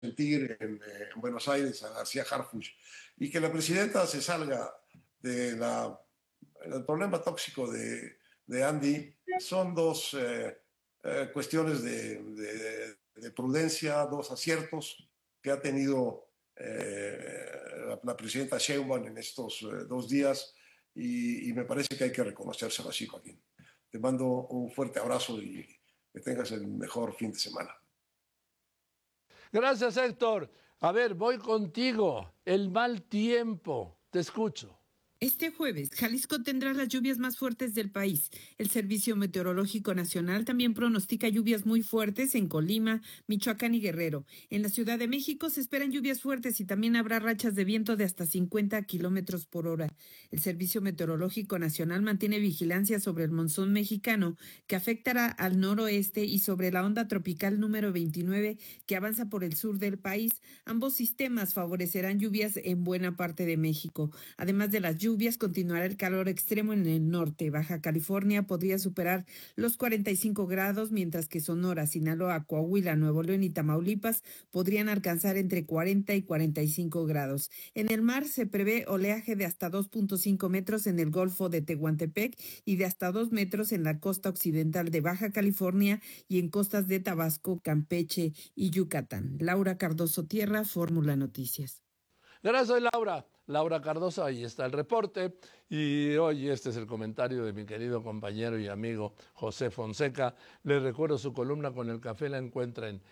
sentir en Buenos Aires a García Harfuch y que la presidenta se salga del problema tóxico de Andy son dos cuestiones de prudencia, dos aciertos que ha tenido la presidenta Sheinbaum en estos 2 días y me parece que hay que reconocérselo así, Joaquín. Te mando un fuerte abrazo y que tengas el mejor fin de semana. Gracias, Héctor. A ver, voy contigo. El mal tiempo. Te escucho. Este jueves, Jalisco tendrá las lluvias más fuertes del país. El Servicio Meteorológico Nacional también pronostica lluvias muy fuertes en Colima, Michoacán y Guerrero. En la Ciudad de México se esperan lluvias fuertes y también habrá rachas de viento de hasta 50 kilómetros por hora. El Servicio Meteorológico Nacional mantiene vigilancia sobre el monzón mexicano que afectará al noroeste y sobre la onda tropical número 29 que avanza por el sur del país. Ambos sistemas favorecerán lluvias en buena parte de México. Además de las lluvias, continuará el calor extremo en el norte. Baja California podría superar los 45 grados, mientras que Sonora, Sinaloa, Coahuila, Nuevo León y Tamaulipas podrían alcanzar entre 40 y 45 grados. En el mar se prevé oleaje de hasta 2.5 metros en el Golfo de Tehuantepec y de hasta 2 metros en la costa occidental de Baja California y en costas de Tabasco, Campeche y Yucatán. Laura Cardoso Tierra, Fórmula Noticias. Gracias, Laura. Laura Cardoso, ahí está el reporte. Y hoy este es el comentario de mi querido compañero y amigo José Fonseca. Les recuerdo su columna con el café la encuentra en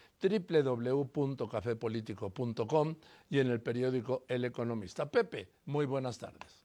www.cafepolitico.com y en el periódico El Economista. Pepe, muy buenas tardes.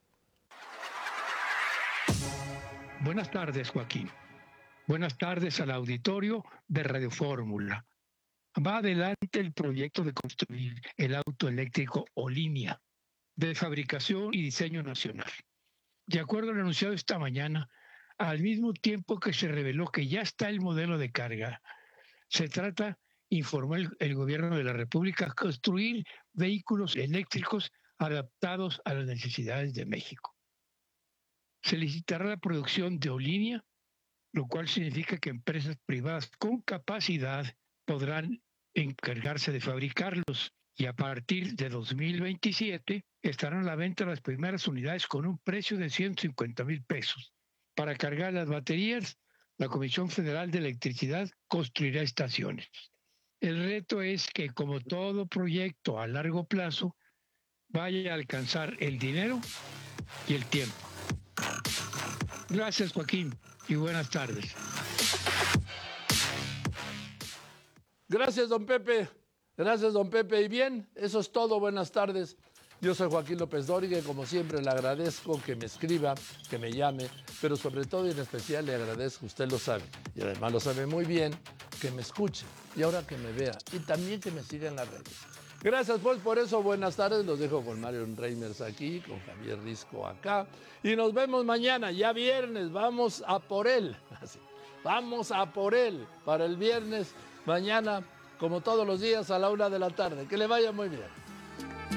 Buenas tardes, Joaquín. Buenas tardes al auditorio de Radio Fórmula. Va adelante el proyecto de construir el auto eléctrico Olinea, de fabricación y diseño nacional. De acuerdo al anunciado esta mañana, al mismo tiempo que se reveló que ya está el modelo de carga, se trata, informó el gobierno de la República, construir vehículos eléctricos adaptados a las necesidades de México. Se licitará la producción de Olinea, lo cual significa que empresas privadas con capacidad podrán encargarse de fabricarlos y a partir de 2027 estarán a la venta las primeras unidades con un precio de 150,000 pesos. Para cargar las baterías, la Comisión Federal de Electricidad construirá estaciones. El reto es que, como todo proyecto a largo plazo, vaya a alcanzar el dinero y el tiempo. Gracias, Joaquín, y buenas tardes. Gracias, don Pepe. Gracias, don Pepe. Y bien, eso es todo. Buenas tardes. Yo soy Joaquín López Dóriga y como siempre le agradezco que me escriba, que me llame, pero sobre todo y en especial le agradezco, usted lo sabe, y además lo sabe muy bien, que me escuche y ahora que me vea y también que me siga en las redes. Gracias pues por eso, buenas tardes, los dejo con Mario Reimers aquí, con Javier Risco acá y nos vemos mañana, ya viernes, vamos a por él, así, vamos a por él para el viernes, mañana como todos los días a la 1 de la tarde, que le vaya muy bien.